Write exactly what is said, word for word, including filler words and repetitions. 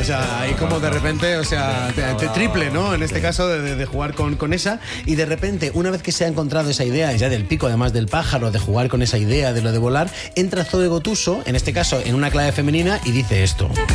O sea, ahí como de repente, o sea, te, te triple, ¿no? En este caso, de, de jugar con, con esa. Y de repente, una vez que se ha encontrado esa idea, ya del pico, además del pájaro, de jugar con esa idea de lo de volar, entra Zoe Gotuso, en este caso en una clave femenina, y dice esto.